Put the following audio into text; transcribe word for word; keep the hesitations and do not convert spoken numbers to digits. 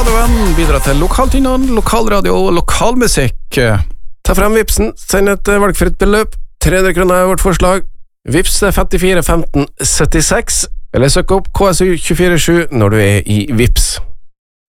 radioen bidrar til lokaltynnene, lokalradio og lokalmusikk. Ta frem Vipsen, send et valgfritt beløp. tre hundre kroner er vårt forslag. Vips er femtifire femten syttiseks, eller søk opp K S U to fire sju når du er i Vips.